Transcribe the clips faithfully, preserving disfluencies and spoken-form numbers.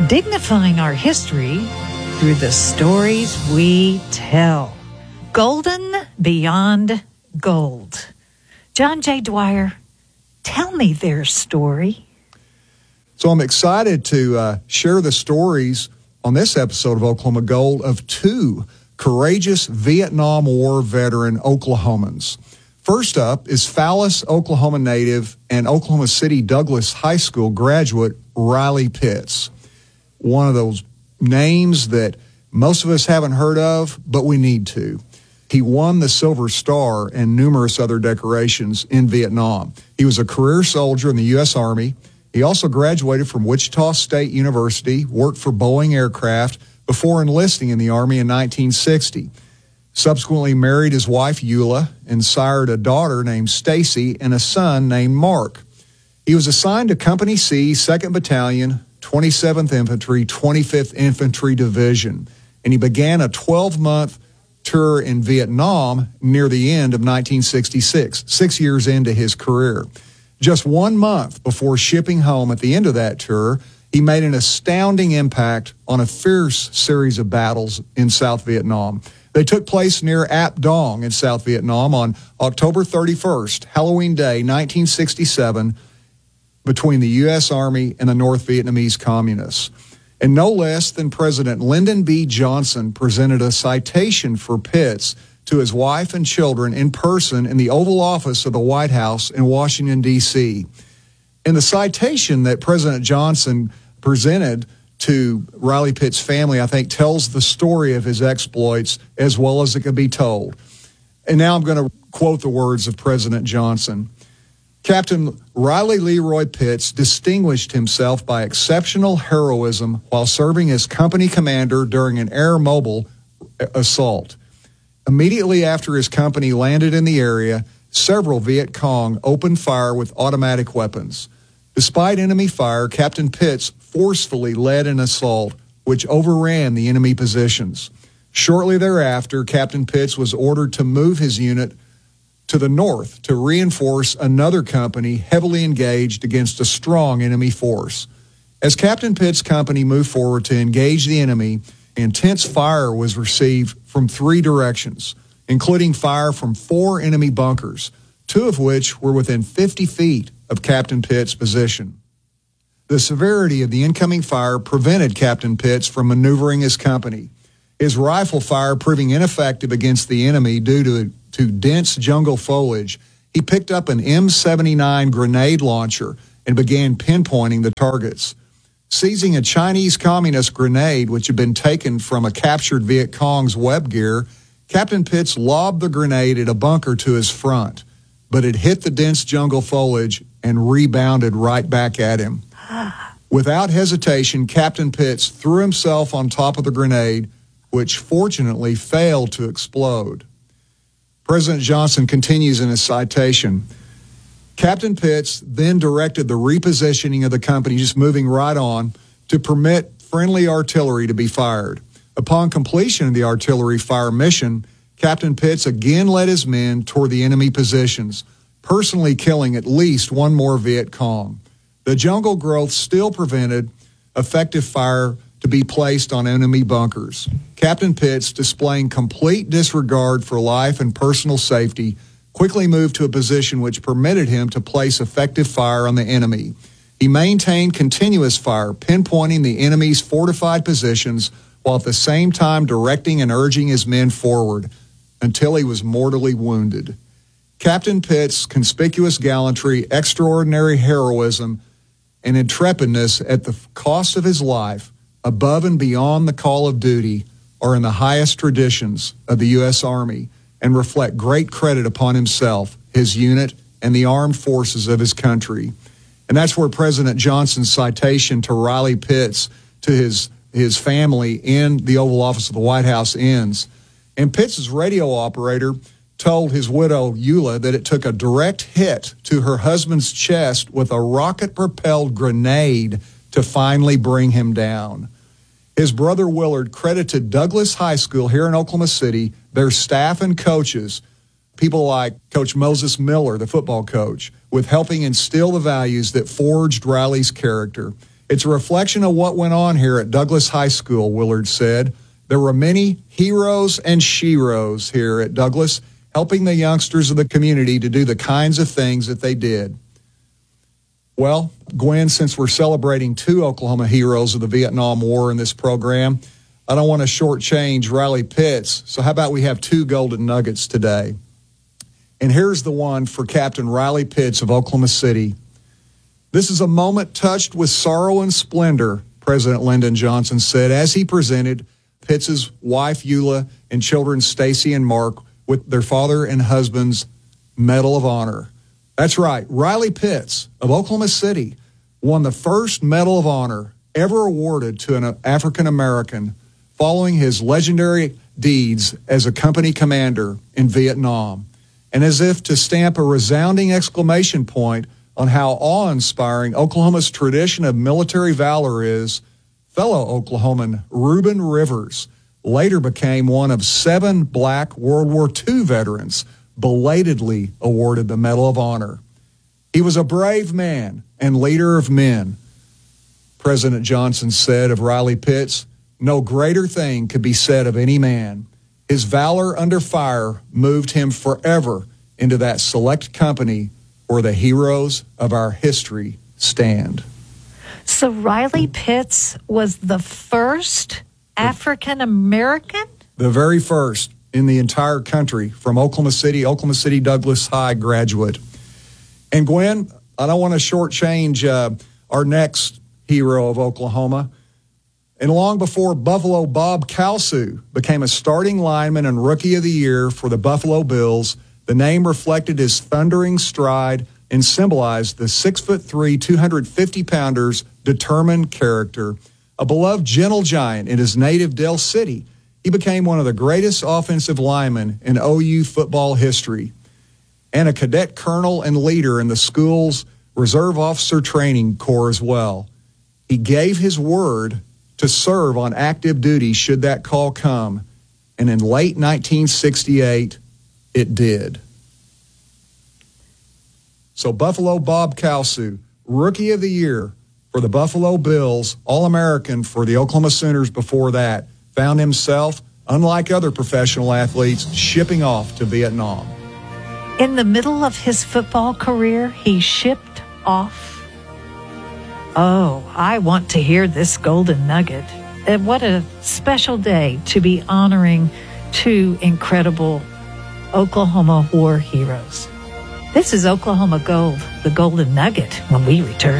dignifying our history through the stories we tell. Golden beyond gold. John J. Dwyer, tell me their story. So I'm excited to uh, share the stories on this episode of Oklahoma Gold of two courageous Vietnam War veteran Oklahomans. First up is Fallas, Oklahoma native and Oklahoma City Douglas High School graduate Riley Pitts. One of those names that most of us haven't heard of, but we need to. He won the Silver Star and numerous other decorations in Vietnam. He was a career soldier in the U S Army. He also graduated from Wichita State University, worked for Boeing Aircraft before enlisting in the Army in nineteen sixty. Subsequently married his wife, Eula, and sired a daughter named Stacy and a son named Mark. He was assigned to Company C, second Battalion, twenty-seventh Infantry, twenty-fifth Infantry Division, and he began a twelve-month tour in Vietnam near the end of nineteen sixty-six, six years into his career. Just one month before shipping home at the end of that tour, he made an astounding impact on a fierce series of battles in South Vietnam. They took place near Ap Dong in South Vietnam on October thirty-first, Halloween Day, nineteen sixty-seven, between the U S Army and the North Vietnamese Communists. And no less than President Lyndon B. Johnson presented a citation for Pitts to his wife and children in person in the Oval Office of the White House in Washington, D C. In the citation that President Johnson presented to Riley Pitts' family, I think, tells the story of his exploits as well as it could be told. And now I'm going to quote the words of President Johnson. Captain Riley Leroy Pitts distinguished himself by exceptional heroism while serving as company commander during an air mobile assault. Immediately after his company landed in the area, several Viet Cong opened fire with automatic weapons. Despite enemy fire, Captain Pitts forcefully led an assault which overran the enemy positions. Shortly thereafter, Captain Pitts was ordered to move his unit to the north to reinforce another company heavily engaged against a strong enemy force. As Captain Pitts' company moved forward to engage the enemy, intense fire was received from three directions, including fire from four enemy bunkers, two of which were within fifty feet of Captain Pitts' position. The severity of the incoming fire prevented Captain Pitts from maneuvering his company, his rifle fire proving ineffective against the enemy due to, to dense jungle foliage. He picked up an M seventy-nine grenade launcher and began pinpointing the targets. Seizing a Chinese communist grenade which had been taken from a captured Viet Cong's web gear, Captain Pitts lobbed the grenade at a bunker to his front, but it hit the dense jungle foliage and rebounded right back at him. Without hesitation, Captain Pitts threw himself on top of the grenade, which fortunately failed to explode. President Johnson continues in his citation. Captain Pitts then directed the repositioning of the company, just moving right on, to permit friendly artillery to be fired. Upon completion of the artillery fire mission, Captain Pitts again led his men toward the enemy positions, personally killing at least one more Viet Cong. The jungle growth still prevented effective fire to be placed on enemy bunkers. Captain Pitts, displaying complete disregard for life and personal safety, quickly moved to a position which permitted him to place effective fire on the enemy. He maintained continuous fire, pinpointing the enemy's fortified positions while at the same time directing and urging his men forward until he was mortally wounded. Captain Pitts' conspicuous gallantry, extraordinary heroism, and intrepidness at the cost of his life, above and beyond the call of duty, are in the highest traditions of the U S Army and reflect great credit upon himself, his unit, and the armed forces of his country. And that's where President Johnson's citation to Riley Pitts, to his, his family in the Oval Office of the White House ends. And Pitts' radio operator told his widow, Eula, that it took a direct hit to her husband's chest with a rocket-propelled grenade to finally bring him down. His brother Willard credited Douglas High School here in Oklahoma City, their staff and coaches, people like Coach Moses Miller, the football coach, with helping instill the values that forged Riley's character. It's a reflection of what went on here at Douglas High School, Willard said. There were many heroes and sheroes here at Douglas, helping the youngsters of the community to do the kinds of things that they did. Well, Gwen, since we're celebrating two Oklahoma heroes of the Vietnam War in this program, I don't want to shortchange Riley Pitts, so how about we have two golden nuggets today? And here's the one for Captain Riley Pitts of Oklahoma City. This is a moment touched with sorrow and splendor, President Lyndon Johnson said, as he presented Pitts' wife, Eula, and children, Stacy and Mark, with their father and husband's Medal of Honor. That's right, Riley Pitts of Oklahoma City won the first Medal of Honor ever awarded to an African American following his legendary deeds as a company commander in Vietnam. And as if to stamp a resounding exclamation point on how awe-inspiring Oklahoma's tradition of military valor is, fellow Oklahoman Reuben Rivers later became one of seven black World War Two veterans belatedly awarded the Medal of Honor. He was a brave man and leader of men. President Johnson said of Riley Pitts, no greater thing could be said of any man. His valor under fire moved him forever into that select company where the heroes of our history stand. So Riley Pitts was the first African American? The very first in the entire country from Oklahoma City, Oklahoma City Douglas High graduate. And Gwen, I don't want to shortchange uh, our next hero of Oklahoma. And long before Buffalo Bob Kalsu became a starting lineman and Rookie of the Year for the Buffalo Bills, the name reflected his thundering stride and symbolized the six foot three, two hundred fifty pounder's determined character. A beloved gentle giant in his native Del City, he became one of the greatest offensive linemen in O U football history and a cadet colonel and leader in the school's Reserve Officer Training Corps as well. He gave his word to serve on active duty should that call come, and in late nineteen sixty-eight, it did. So Buffalo Bob Kalsu, Rookie of the Year for the Buffalo Bills, All-American for the Oklahoma Sooners before that, found himself, unlike other professional athletes, shipping off to Vietnam. In the middle of his football career, he shipped off. Oh, I want to hear this golden nugget. And what a special day to be honoring two incredible Oklahoma war heroes. This is Oklahoma Gold, the golden nugget, when we return.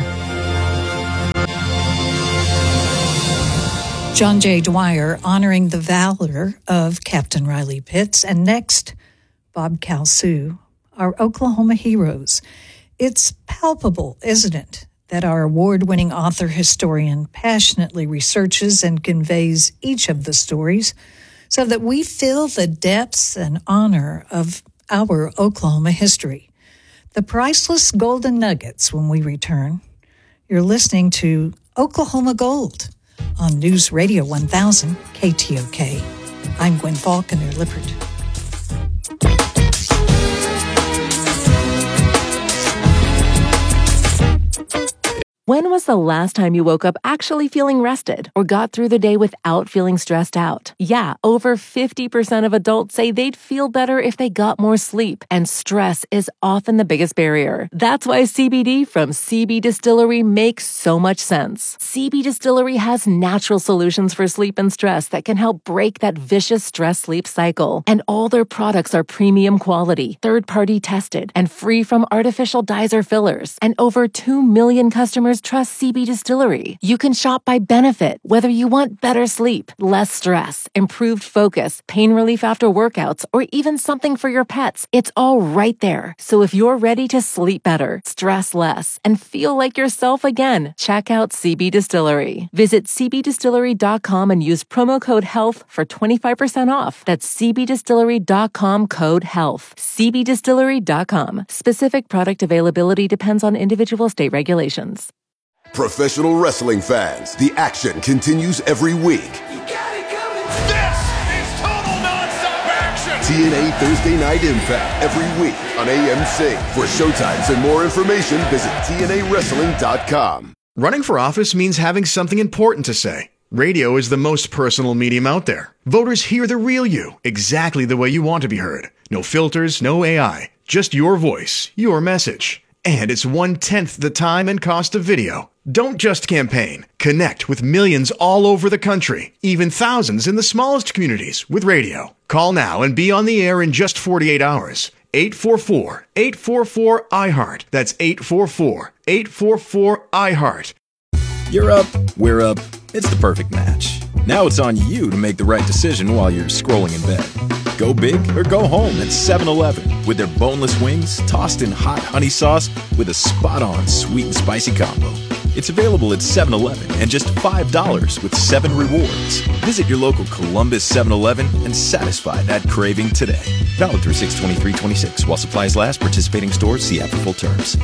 John J. Dwyer honoring the valor of Captain Riley Pitts, and next, Bob Kalsu, our Oklahoma heroes. It's palpable, isn't it, that our award-winning author historian passionately researches and conveys each of the stories so that we feel the depths and honor of our Oklahoma history. The priceless golden nuggets when we return. You're listening to Oklahoma Gold on News Radio one thousand K T O K. I'm Gwen Falconer Lippert. When was the last time you woke up actually feeling rested or got through the day without feeling stressed out? Yeah, over fifty percent of adults say they'd feel better if they got more sleep, and stress is often the biggest barrier. That's why C B D from C B Distillery makes so much sense. C B Distillery has natural solutions for sleep and stress that can help break that vicious stress-sleep cycle. And all their products are premium quality, third-party tested, and free from artificial dyes or fillers. And over two million customers trust C B Distillery. You can shop by benefit, whether you want better sleep, less stress, improved focus, pain relief after workouts, or even something for your pets. It's all right there. So if you're ready to sleep better, stress less, and feel like yourself again, check out C B Distillery. Visit c b distillery dot com and use promo code HEALTH for twenty-five percent off. That's c b distillery dot com code HEALTH. c b distillery dot com. Specific product availability depends on individual state regulations. Professional wrestling fans, the action continues every week. You got it coming. This is total nonstop action. T N A Thursday Night Impact every week on A M C. For showtimes and more information, visit T N A wrestling dot com. Running for office means having something important to say. Radio is the most personal medium out there. Voters hear the real you, exactly the way you want to be heard. No filters, no A I, just your voice, your message. And it's one-tenth the time and cost of video. Don't just campaign. Connect with millions all over the country, even thousands in the smallest communities with radio. Call now and be on the air in just forty-eight hours. eight four four, eight four four, I heart. That's eight four four, eight four four, I heart. You're up, we're up. It's the perfect match. Now it's on you to make the right decision while you're scrolling in bed. Go big or go home at seven eleven with their boneless wings tossed in hot honey sauce with a spot-on sweet and spicy combo. It's available at seven eleven and just five dollars with seven rewards. Visit your local Columbus seven eleven and satisfy that craving today. Valid through six twenty-three twenty-six. While supplies last, participating stores see app for full terms.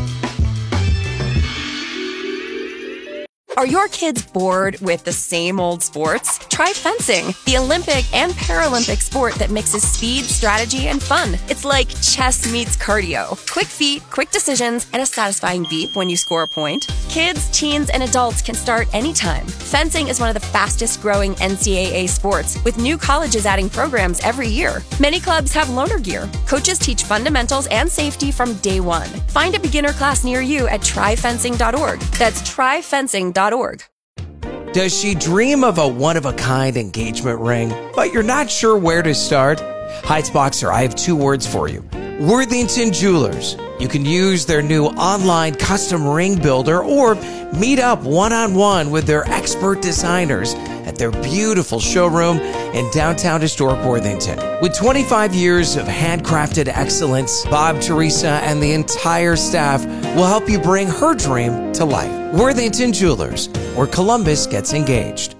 Are your kids bored with the same old sports? Try fencing, the Olympic and Paralympic sport that mixes speed, strategy, and fun. It's like chess meets cardio. Quick feet, quick decisions, and a satisfying beep when you score a point. Kids, teens, and adults can start anytime. Fencing is one of the fastest growing N C double A sports, with new colleges adding programs every year. Many clubs have loaner gear. Coaches teach fundamentals and safety from day one. Find a beginner class near you at try fencing dot org. That's try fencing dot org. Does she dream of a one-of-a-kind engagement ring, but you're not sure where to start? Heights Boxer, I have two words for you. Worthington Jewelers. You can use their new online custom ring builder or meet up one-on-one with their expert designers at their beautiful showroom in downtown historic Worthington. With twenty-five years of handcrafted excellence, Bob, Teresa, and the entire staff will help you bring her dream to life. Worthington Jewelers, where Columbus gets engaged.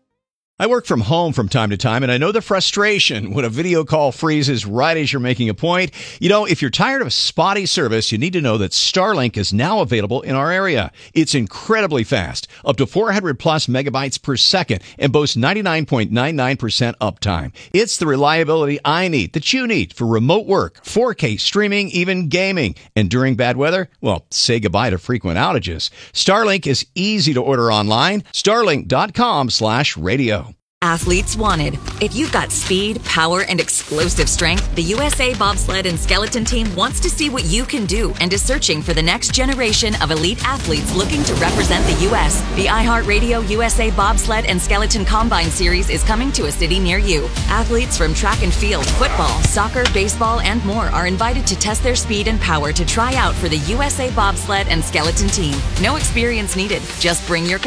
I work from home from time to time, and I know the frustration when a video call freezes right as you're making a point. You know, if you're tired of spotty service, you need to know that Starlink is now available in our area. It's incredibly fast, up to four hundred plus megabytes per second, and boasts ninety-nine point nine nine percent uptime. It's the reliability I need, that you need, for remote work, four K streaming, even gaming. And during bad weather, well, say goodbye to frequent outages. Starlink is easy to order online. Starlink dot com slash radio. Athletes wanted. If you've got speed, power, and explosive strength, the U S A Bobsled and Skeleton Team wants to see what you can do and is searching for the next generation of elite athletes looking to represent the U S The iHeartRadio U S A Bobsled and Skeleton Combine Series is coming to a city near you. Athletes from track and field, football, soccer, baseball, and more are invited to test their speed and power to try out for the U S A Bobsled and Skeleton Team. No experience needed. Just bring your